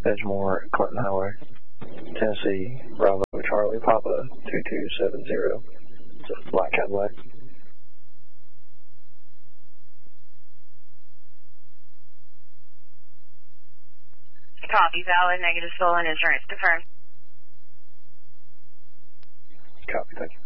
Edgemore, Clinton Highway, Tennessee, Bravo, Charlie, Papa, 2270. It's a black Cadillac. Copy, valid, negative stolen insurance confirmed. Copy, thank you.